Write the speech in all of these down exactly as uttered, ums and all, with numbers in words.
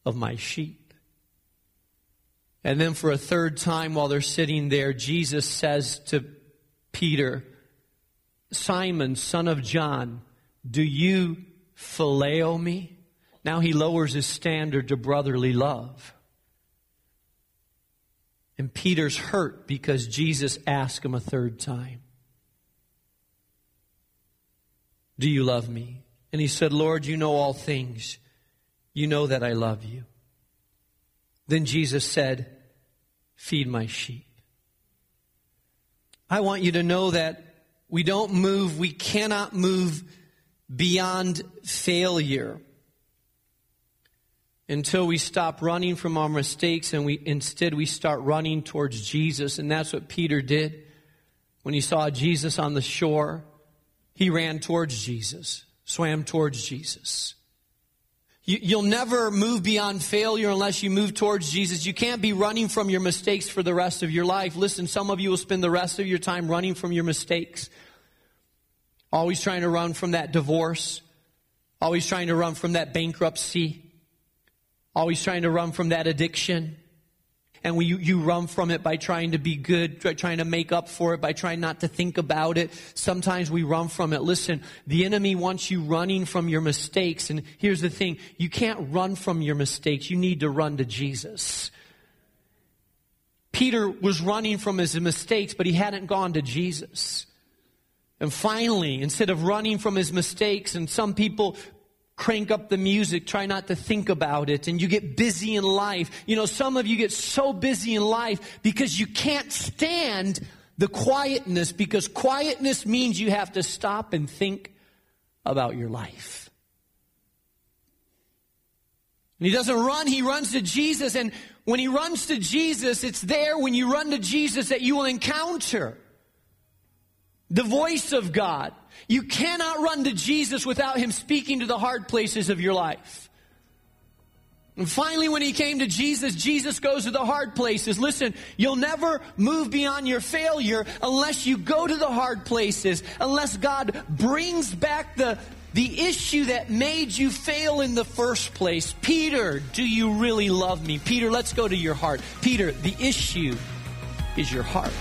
of my sheep. And then for a third time while they're sitting there, Jesus says to Peter, Simon, son of John, do you phileo me? Now he lowers his standard to brotherly love. And Peter's hurt because Jesus asked him a third time, do you love me? And he said, Lord, you know all things. You know that I love you. Then Jesus said, feed my sheep. I want you to know that we don't move, we cannot move beyond failure until we stop running from our mistakes and we instead we start running towards Jesus. And that's what Peter did when he saw Jesus on the shore. He ran towards Jesus, swam towards Jesus. You, you'll never move beyond failure unless you move towards Jesus. You can't be running from your mistakes for the rest of your life. Listen, some of you will spend the rest of your time running from your mistakes. Always trying to run from that divorce. Always trying to run from that bankruptcy. Always trying to run from that addiction. And we, you, you run from it by trying to be good, trying to make up for it, by trying not to think about it. Sometimes we run from it. Listen, the enemy wants you running from your mistakes. And here's the thing, you can't run from your mistakes. You need to run to Jesus. Peter was running from his mistakes, but he hadn't gone to Jesus. And finally, instead of running from his mistakes, and some people crank up the music, try not to think about it, and you get busy in life. You know, some of you get so busy in life because you can't stand the quietness, because quietness means you have to stop and think about your life. And he doesn't run, he runs to Jesus, and when he runs to Jesus, it's there when you run to Jesus that you will encounter the voice of God. You cannot run to Jesus without him speaking to the hard places of your life. And finally, when he came to Jesus, Jesus goes to the hard places. Listen, you'll never move beyond your failure unless you go to the hard places, unless God brings back the, the issue that made you fail in the first place. Peter, do you really love me? Peter, let's go to your heart. Peter, the issue is your heart.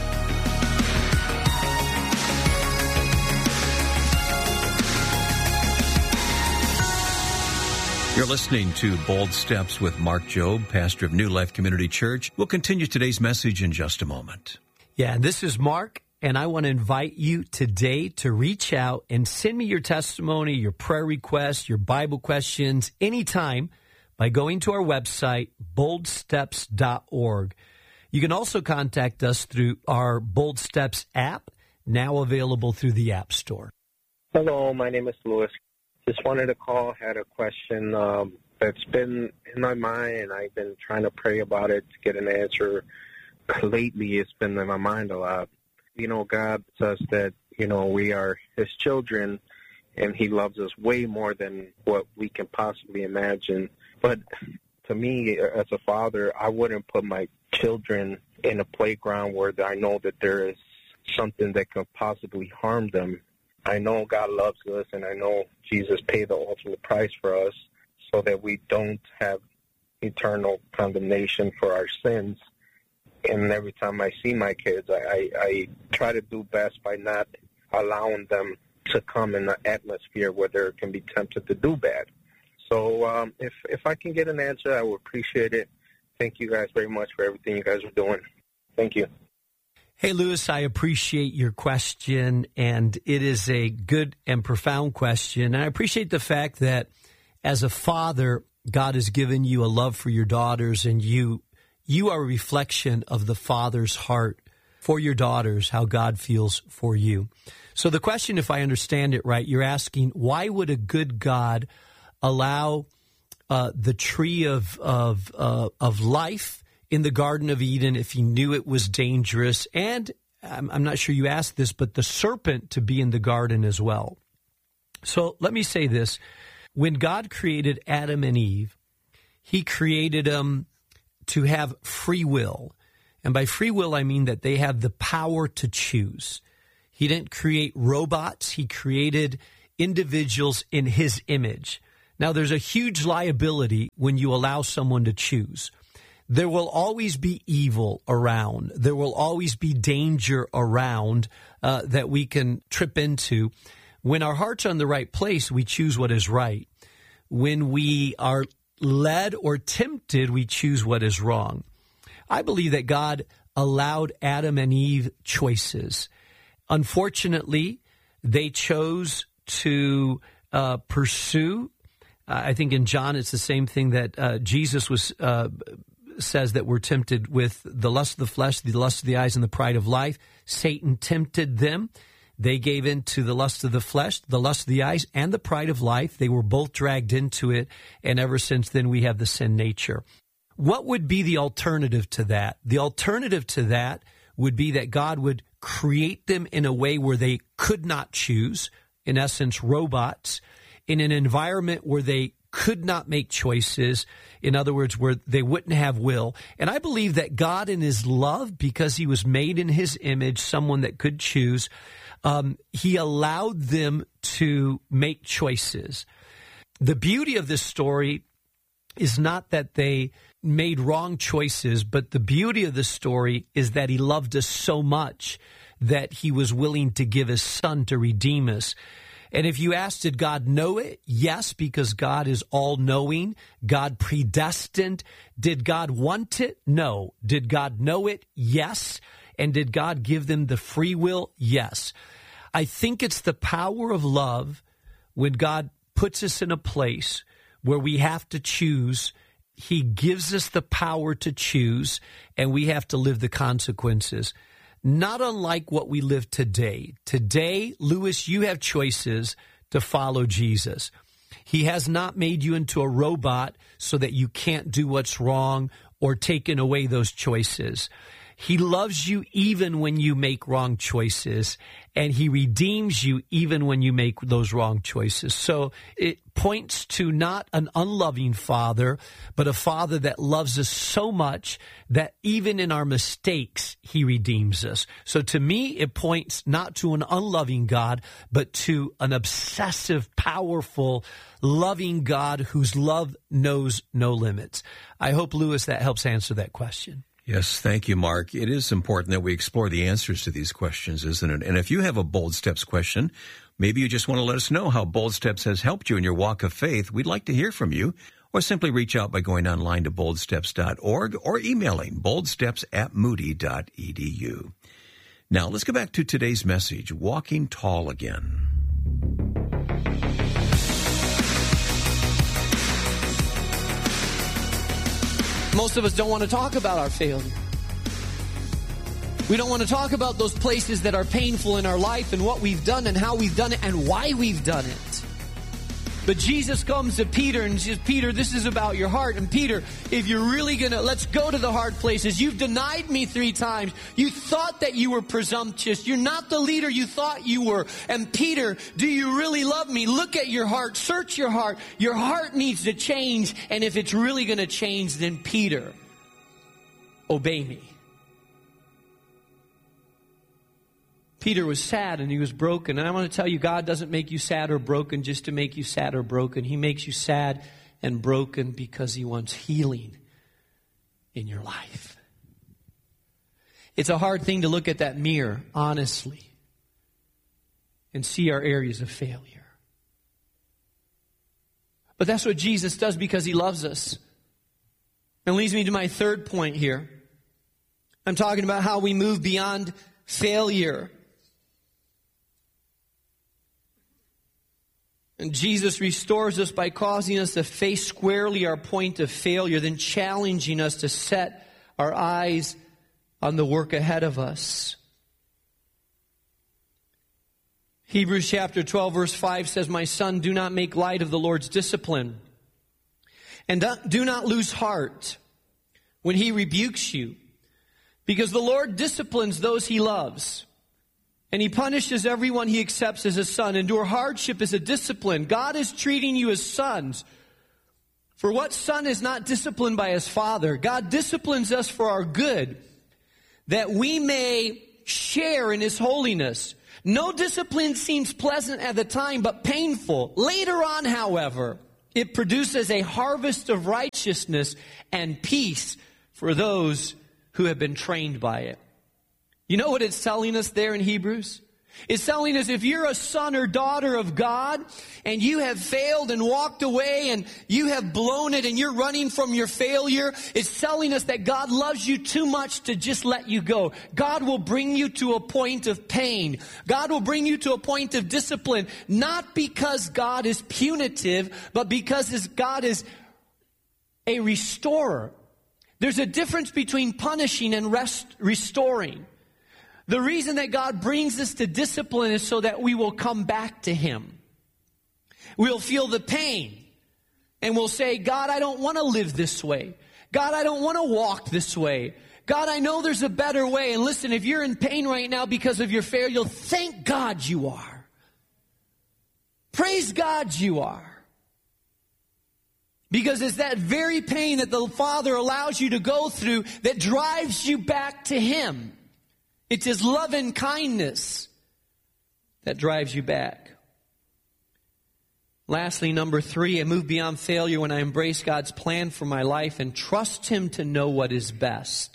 You're listening to Bold Steps with Mark Jobe, pastor of New Life Community Church. We'll continue today's message in just a moment. Yeah, this is Mark, and I want to invite you today to reach out and send me your testimony, your prayer requests, your Bible questions anytime by going to our website, bold steps dot org. You can also contact us through our Bold Steps app, now available through the App Store. Hello, my name is Louis. Just wanted to call, had a question um, that's been in my mind, and I've been trying to pray about it to get an answer. Lately, it's been in my mind a lot. You know, God says that, you know, we are his children, and he loves us way more than what we can possibly imagine. But to me, as a father, I wouldn't put my children in a playground where I know that there is something that could possibly harm them. I know God loves us, and I know Jesus paid the ultimate price for us so that we don't have eternal condemnation for our sins. And every time I see my kids, I, I, I try to do best by not allowing them to come in an atmosphere where they can be tempted to do bad. So um, if, if I can get an answer, I would appreciate it. Thank you guys very much for everything you guys are doing. Thank you. Hey, Louis, I appreciate your question, and it is a good and profound question. And I appreciate the fact that as a father, God has given you a love for your daughters, and you you are a reflection of the Father's heart for your daughters, how God feels for you. So the question, if I understand it right, you're asking, why would a good God allow uh, the tree of of uh, of life in the Garden of Eden if he knew it was dangerous, and I'm, I'm not sure you asked this, but the serpent to be in the garden as well? So let me say this. When God created Adam and Eve, he created them to have free will. And by free will, I mean that they have the power to choose. He didn't create robots. He created individuals in his image. Now, there's a huge liability when you allow someone to choose. There will always be evil around. There will always be danger around uh, that we can trip into. When our hearts are in the right place, we choose what is right. When we are led or tempted, we choose what is wrong. I believe that God allowed Adam and Eve choices. Unfortunately, they chose to uh, pursue. Uh, I think in John, it's the same thing that uh, Jesus was uh, says that we're tempted with the lust of the flesh, the lust of the eyes, and the pride of life. Satan tempted them. They gave in to the lust of the flesh, the lust of the eyes, and the pride of life. They were both dragged into it, and ever since then we have the sin nature. What would be the alternative to that? The alternative to that would be that God would create them in a way where they could not choose, in essence, robots, in an environment where they could not make choices, in other words, where they wouldn't have will. And I believe that God in his love, because he was made in his image, someone that could choose, um, he allowed them to make choices. The beauty of this story is not that they made wrong choices, but the beauty of the story is that he loved us so much that he was willing to give his son to redeem us. And if you ask, did God know it? Yes, because God is all-knowing. God predestined. Did God want it? No. Did God know it? Yes. And did God give them the free will? Yes. I think it's the power of love when God puts us in a place where we have to choose. He gives us the power to choose, and we have to live the consequences. Not unlike what we live today. Today, Lewis, you have choices to follow Jesus. He has not made you into a robot so that you can't do what's wrong or taken away those choices. He loves you even when you make wrong choices, and he redeems you even when you make those wrong choices. So it points to not an unloving father, but a father that loves us so much that even in our mistakes, he redeems us. So to me, it points not to an unloving God, but to an obsessive, powerful, loving God whose love knows no limits. I hope, Lewis, that helps answer that question. Yes, thank you, Mark. It is important that we explore the answers to these questions, isn't it? And if you have a Bold Steps question, maybe you just want to let us know how Bold Steps has helped you in your walk of faith. We'd like to hear from you. Or simply reach out by going online to bold steps dot org or emailing boldsteps at moody dot e d u. Now, let's go back to today's message, Walking Tall Again. Most of us don't want to talk about our failure. We don't want to talk about those places that are painful in our life and what we've done and how we've done it and why we've done it. But Jesus comes to Peter and says, Peter, this is about your heart. And Peter, if you're really going to, let's go to the hard places. You've denied me three times. You thought that you were presumptuous. You're not the leader you thought you were. And Peter, do you really love me? Look at your heart. Search your heart. Your heart needs to change. And if it's really going to change, then Peter, obey me. Peter was sad and he was broken. And I want to tell you, God doesn't make you sad or broken just to make you sad or broken. He makes you sad and broken because he wants healing in your life. It's a hard thing to look at that mirror, honestly, and see our areas of failure. But that's what Jesus does because he loves us. And leads me to my third point here. I'm talking about how we move beyond failure. And Jesus restores us by causing us to face squarely our point of failure, then challenging us to set our eyes on the work ahead of us. Hebrews chapter twelve verse five says, my son, do not make light of the Lord's discipline, and do not lose heart when he rebukes you, because the Lord disciplines those he loves. And he punishes everyone he accepts as a son. Endure hardship as a discipline. God is treating you as sons. For what son is not disciplined by his father? God disciplines us for our good, that we may share in his holiness. No discipline seems pleasant at the time, but painful. Later on, however, It produces a harvest of righteousness and peace for those who have been trained by it. You know what it's telling us there in Hebrews? It's telling us if you're a son or daughter of God and you have failed and walked away and you have blown it and you're running from your failure, it's telling us that God loves you too much to just let you go. God will bring you to a point of pain. God will bring you to a point of discipline, not because God is punitive, but because his God is a restorer. There's a difference between punishing and rest, restoring. The reason that God brings us to discipline is so that we will come back to him. We'll feel the pain and we'll say, God, I don't want to live this way. God, I don't want to walk this way. God, I know there's a better way. And listen, if you're in pain right now because of your failure, you'll thank God you are. Praise God you are. Because it's that very pain that the Father allows you to go through that drives you back to him. It's his love and kindness that drives you back. Lastly, number three, I move beyond failure when I embrace God's plan for my life and trust him to know what is best.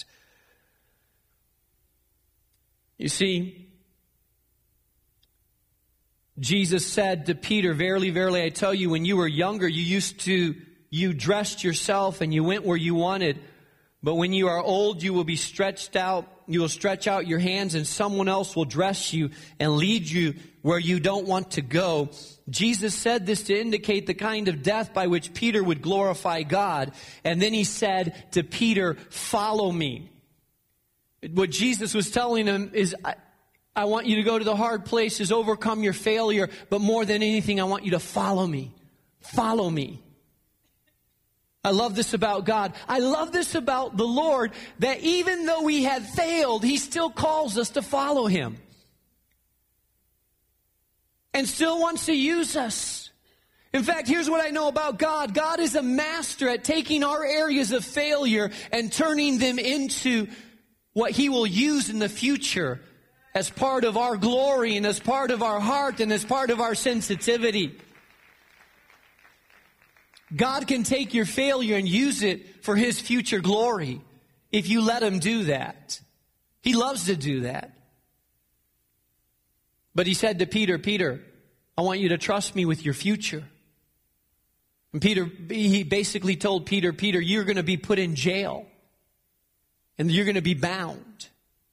You see, Jesus said to Peter, verily, verily, I tell you, when you were younger, you used to, you dressed yourself and you went where you wanted. But when you are old, you will be stretched out. You will stretch out your hands and someone else will dress you and lead you where you don't want to go. Jesus said this to indicate the kind of death by which Peter would glorify God. And then he said to Peter, follow me. What Jesus was telling him is, I, I want you to go to the hard places, overcome your failure. But more than anything, I want you to follow me. Follow me. I love this about God. I love this about the Lord, that even though we have failed, he still calls us to follow him. And still wants to use us. In fact, here's what I know about God. God is a master at taking our areas of failure and turning them into what he will use in the future as part of our glory and as part of our heart and as part of our sensitivity. God can take your failure and use it for his future glory if you let him do that. He loves to do that. But he said to Peter, Peter, I want you to trust me with your future. And Peter, he basically told Peter, Peter, you're going to be put in jail. And you're going to be bound.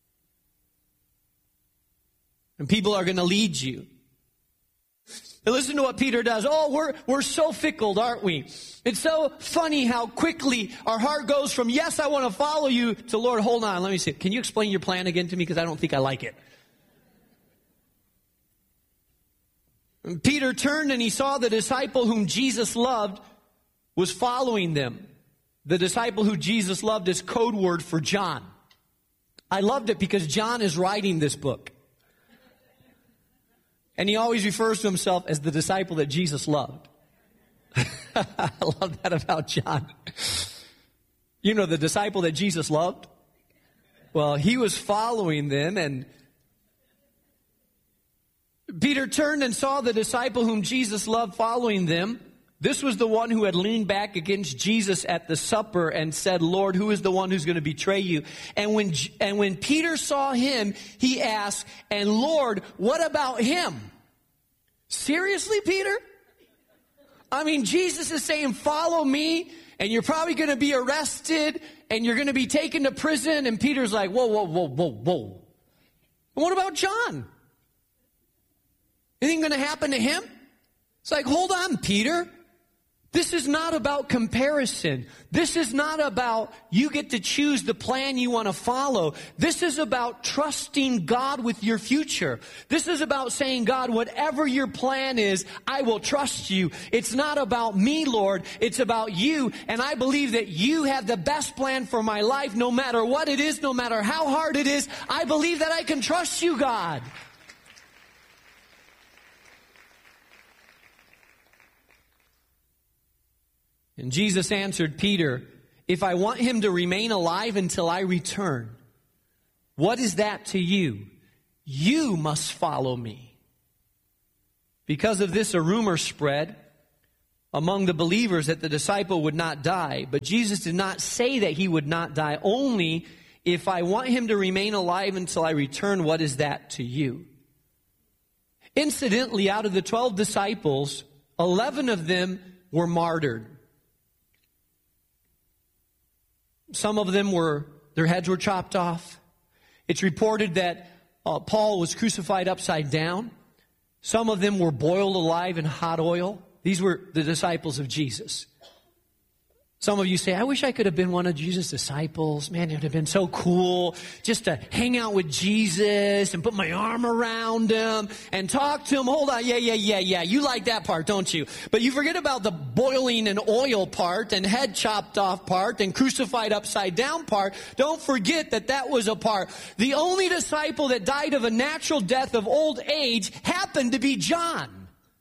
And people are going to lead you. And listen to what Peter does. Oh, we're, we're so fickle, aren't we? It's so funny how quickly our heart goes from, yes, I want to follow you, to, Lord, hold on, let me see. Can you explain your plan again to me? Because I don't think I like it. And Peter turned and he saw the disciple whom Jesus loved was following them. The disciple who Jesus loved is code word for John. I loved it because John is writing this book. And he always refers to himself as the disciple that Jesus loved. I love that about John. You know, the disciple that Jesus loved? Well, he was following them, and Peter turned and saw the disciple whom Jesus loved following them. This was the one who had leaned back against Jesus at the supper and said, Lord, who is the one who's going to betray you? And when, and when Peter saw him, he asked, and Lord, what about him? Seriously, Peter? I mean, Jesus is saying, follow me, and you're probably going to be arrested, and you're going to be taken to prison. And Peter's like, whoa, whoa, whoa, whoa, whoa. And what about John? Anything going to happen to him? It's like, hold on, Peter. This is not about comparison. This is not about you get to choose the plan you want to follow. This is about trusting God with your future. This is about saying, God, whatever your plan is, I will trust you. It's not about me, Lord. It's about you. And I believe that you have the best plan for my life, no matter what it is, no matter how hard it is. I believe that I can trust you, God. And Jesus answered Peter, if I want him to remain alive until I return, what is that to you? You must follow me. Because of this, a rumor spread among the believers that the disciple would not die. But Jesus did not say that he would not die. Only if I want him to remain alive until I return, what is that to you? Incidentally, out of the twelve disciples, eleven of them were martyred. Some of them were, their heads were chopped off. It's reported that uh, Paul was crucified upside down. Some of them were boiled alive in hot oil. These were the disciples of Jesus. Some of you say, I wish I could have been one of Jesus' disciples. Man, it would have been so cool just to hang out with Jesus and put my arm around him and talk to him. Hold on, yeah, yeah, yeah, yeah. You like that part, don't you? But you forget about the boiling in oil part and head chopped off part and crucified upside down part. Don't forget that that was a part. The only disciple that died of a natural death of old age happened to be John.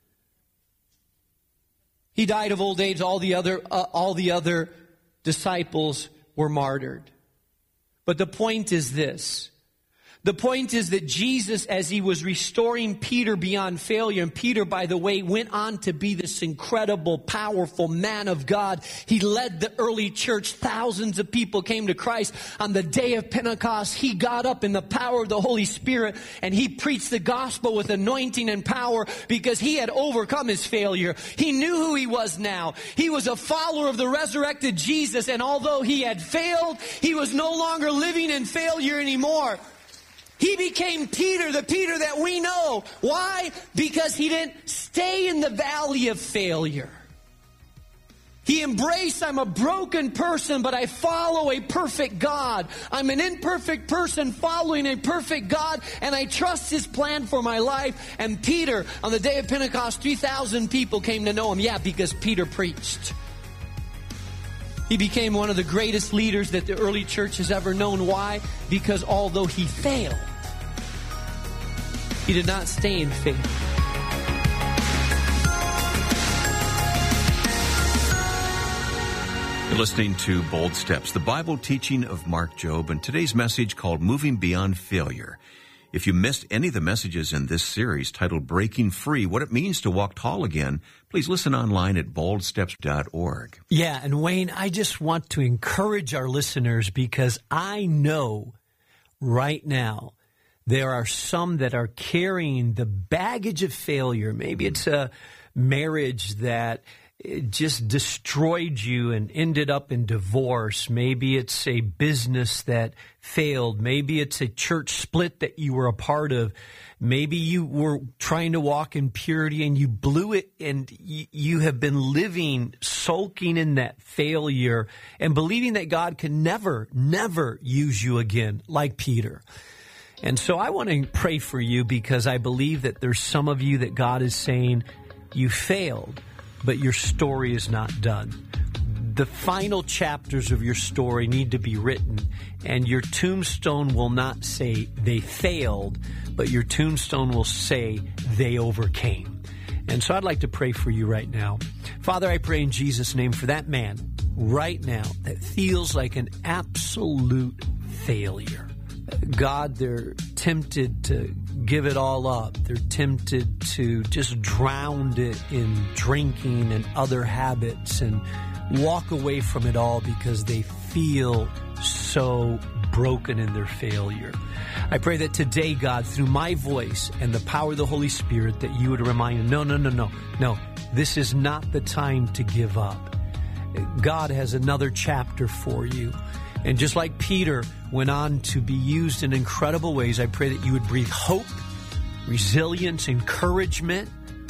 He died of old age. All the other, uh, all the other disciples were martyred. But the point is this. The point is that Jesus, as he was restoring Peter beyond failure, and Peter, by the way, went on to be this incredible, powerful man of God. He led the early church. Thousands of people came to Christ. On the day of Pentecost, he got up in the power of the Holy Spirit, and he preached the gospel with anointing and power because he had overcome his failure. He knew who he was now. He was a follower of the resurrected Jesus, and although he had failed, he was no longer living in failure anymore. He became Peter, the Peter that we know. Why? Because he didn't stay in the valley of failure. He embraced, I'm a broken person, but I follow a perfect God. I'm an imperfect person following a perfect God, and I trust his plan for my life. And Peter, on the day of Pentecost, three thousand people came to know him. Yeah, because Peter preached. He became one of the greatest leaders that the early church has ever known. Why? Because although he failed, he did not stay in faith. You're listening to Bold Steps, the Bible teaching of Mark Jobe, and today's message called Moving Beyond Failure. If you missed any of the messages in this series titled Breaking Free, What It Means to Walk Tall Again, please listen online at bold steps dot org. Yeah, and Wayne, I just want to encourage our listeners because I know right now there are some that are carrying the baggage of failure. Maybe it's a marriage that it just destroyed you and ended up in divorce. Maybe it's a business that failed. Maybe it's a church split that you were a part of. Maybe you were trying to walk in purity and you blew it, and you, you have been living, soaking in that failure and believing that God can never, never use you again, like Peter. And so I want to pray for you because I believe that there's some of you that God is saying, you failed, but your story is not done. The final chapters of your story need to be written, and your tombstone will not say they failed, but your tombstone will say they overcame. And so I'd like to pray for you right now. Father, I pray in Jesus' name for that man right now that feels like an absolute failure. God, they're tempted to give it all up. They're tempted to just drown it in drinking and other habits and walk away from it all because they feel so broken in their failure. I pray that today, God, through my voice and the power of the Holy Spirit, that you would remind them, no, no, no, no, no, this is not the time to give up. God has another chapter for you. And just like Peter went on to be used in incredible ways, I pray that you would breathe hope, resilience, encouragement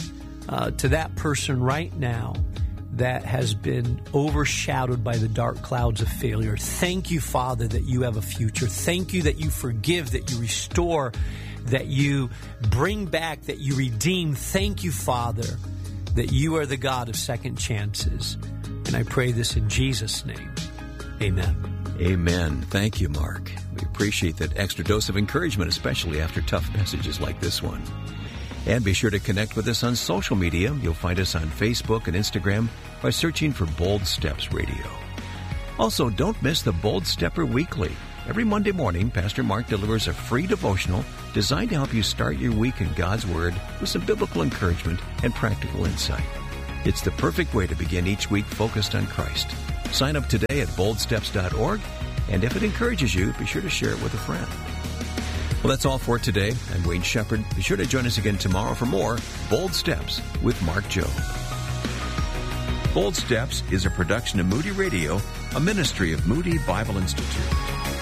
uh, to that person right now that has been overshadowed by the dark clouds of failure. Thank you, Father, that you have a future. Thank you that you forgive, that you restore, that you bring back, that you redeem. Thank you, Father, that you are the God of second chances. And I pray this in Jesus' name. Amen. Amen. Thank you, Mark. We appreciate that extra dose of encouragement, especially after tough messages like this one. And be sure to connect with us on social media. You'll find us on Facebook and Instagram by searching for Bold Steps Radio. Also, don't miss the Bold Stepper Weekly. Every Monday morning, Pastor Mark delivers a free devotional designed to help you start your week in God's Word with some biblical encouragement and practical insight. It's the perfect way to begin each week focused on Christ. Sign up today at bold steps dot org, and if it encourages you, be sure to share it with a friend. Well, that's all for today. I'm Wayne Shepherd. Be sure to join us again tomorrow for more Bold Steps with Mark Jobe. Bold Steps is a production of Moody Radio, a ministry of Moody Bible Institute.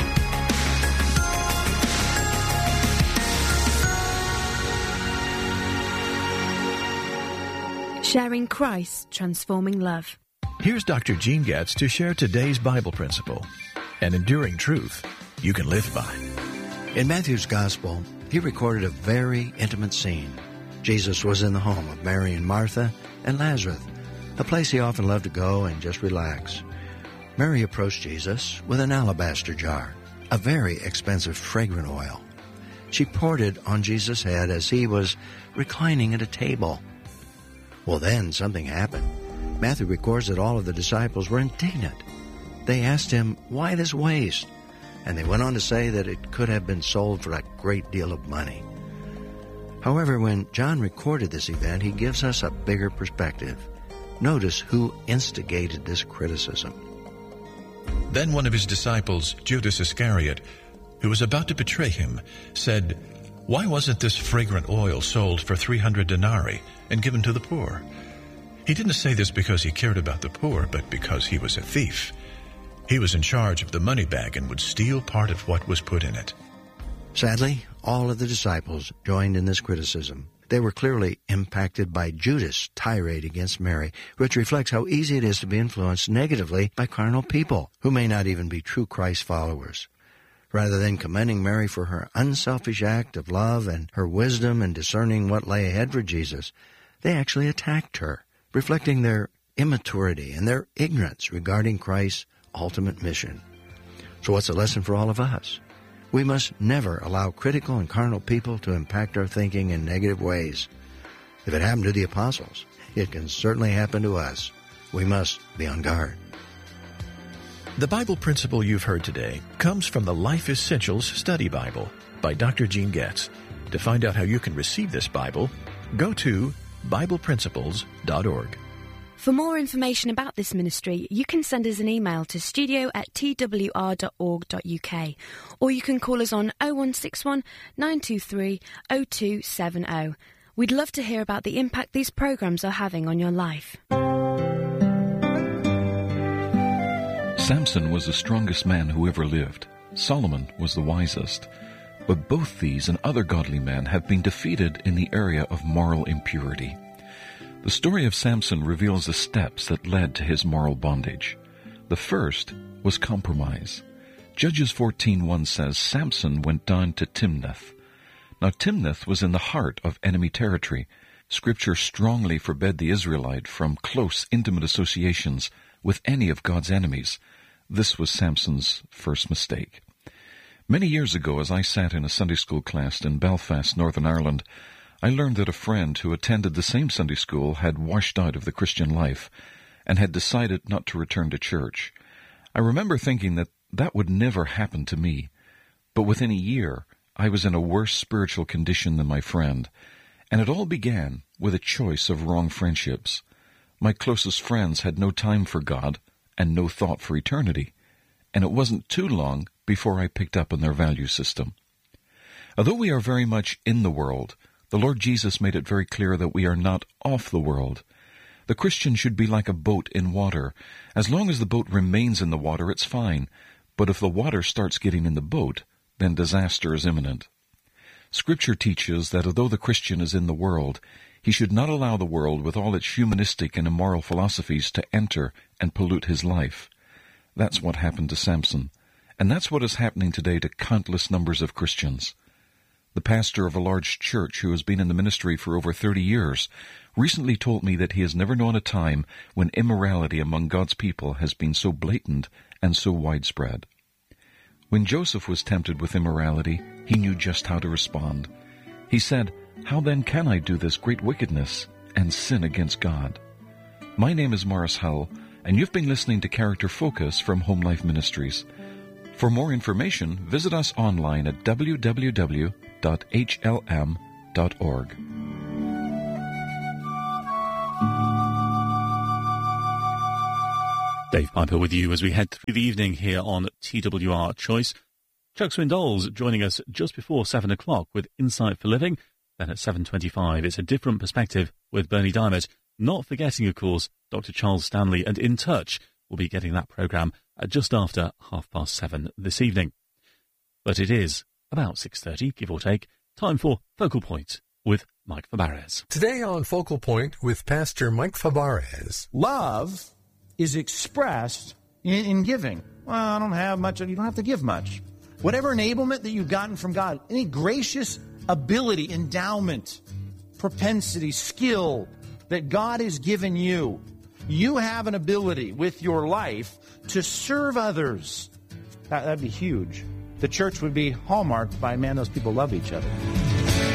Sharing Christ, transforming love. Here's Doctor Gene Getz to share today's Bible principle, an enduring truth you can live by. In Matthew's Gospel, he recorded a very intimate scene. Jesus was in the home of Mary and Martha and Lazarus, a place he often loved to go and just relax. Mary approached Jesus with an alabaster jar, a very expensive fragrant oil. She poured it on Jesus' head as he was reclining at a table. Well, then something happened. Matthew records that all of the disciples were indignant. They asked him, "Why this waste?" And they went on to say that it could have been sold for a great deal of money. However, when John recorded this event, he gives us a bigger perspective. Notice who instigated this criticism. Then one of his disciples, Judas Iscariot, who was about to betray him, said, "Why wasn't this fragrant oil sold for three hundred denarii and given to the poor?" He didn't say this because he cared about the poor, but because he was a thief. He was in charge of the money bag and would steal part of what was put in it. Sadly, all of the disciples joined in this criticism. They were clearly impacted by Judas' tirade against Mary, which reflects how easy it is to be influenced negatively by carnal people who may not even be true Christ followers. Rather than commending Mary for her unselfish act of love and her wisdom in discerning what lay ahead for Jesus, they actually attacked her, reflecting their immaturity and their ignorance regarding Christ's ultimate mission. So what's the lesson for all of us? We must never allow critical and carnal people to impact our thinking in negative ways. If it happened to the apostles, it can certainly happen to us. We must be on guard. The Bible principle you've heard today comes from the Life Essentials Study Bible by Doctor Gene Getz. To find out how you can receive this Bible, go to Bible Principles dot org. For more information about this ministry, you can send us an email to studio at t w r dot org dot u k, or you can call us on oh one six one, nine two three, oh two seven oh. We'd love to hear about the impact these programs are having on your life. Samson was the strongest man who ever lived. Solomon was the wisest. But both these and other godly men have been defeated in the area of moral impurity. The story of Samson reveals the steps that led to his moral bondage. The first was compromise. Judges fourteen one says Samson went down to Timnath. Now Timnath was in the heart of enemy territory. Scripture strongly forbade the Israelite from close, intimate associations with any of God's enemies. This was Samson's first mistake. Many years ago, as I sat in a Sunday school class in Belfast, Northern Ireland, I learned that a friend who attended the same Sunday school had washed out of the Christian life and had decided not to return to church. I remember thinking that that would never happen to me. But within a year, I was in a worse spiritual condition than my friend, and it all began with a choice of wrong friendships. My closest friends had no time for God and no thought for eternity, and it wasn't too long before I picked up on their value system. Although we are very much in the world, the Lord Jesus made it very clear that we are not of the world. The Christian should be like a boat in water. As long as the boat remains in the water, it's fine. But if the water starts getting in the boat, then disaster is imminent. Scripture teaches that although the Christian is in the world, he should not allow the world with all its humanistic and immoral philosophies to enter and pollute his life. That's what happened to Samson. And that's what is happening today to countless numbers of Christians. The pastor of a large church who has been in the ministry for over thirty years recently told me that he has never known a time when immorality among God's people has been so blatant and so widespread. When Joseph was tempted with immorality, he knew just how to respond. He said, "How then can I do this great wickedness and sin against God?" My name is Morris Hull, and you've been listening to Character Focus from Home Life Ministries. For more information, visit us online at w w w dot h l m dot org. Dave Piper with you as we head through the evening here on T W R Choice. Chuck Swindoll's joining us just before seven o'clock with Insight for Living. Then at seven twenty-five, it's a different perspective with Bernie Diamond. Not forgetting, of course, Doctor Charles Stanley and In Touch will be getting that programme at just after half past seven this evening. But it is about six thirty, give or take, time for Focal Point with Mike Fabarez. Today on Focal Point with Pastor Mike Fabarez. Love is expressed in, in giving. Well, I don't have much, you don't have to give much. Whatever enablement that you've gotten from God, any gracious ability, endowment, propensity, skill that God has given you, you have an ability with your life to serve others. That, that'd be huge. The church would be hallmarked by, man, those people love each other.